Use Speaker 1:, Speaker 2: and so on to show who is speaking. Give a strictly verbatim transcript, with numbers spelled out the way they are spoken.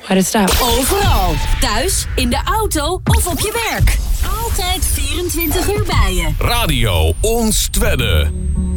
Speaker 1: Why'd it stop?
Speaker 2: Overal. Thuis, in de auto of op je werk. Altijd vierentwintig uur bij je.
Speaker 3: Radio Ons Twedde.